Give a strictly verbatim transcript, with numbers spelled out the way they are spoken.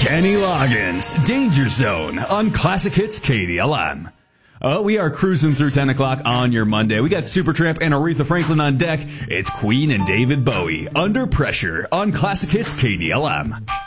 Kenny Loggins, Danger Zone on Classic Hits K D L M. Uh, we are cruising through ten o'clock on your Monday. We got Supertramp and Aretha Franklin on deck. It's Queen and David Bowie, Under Pressure on Classic Hits K D L M.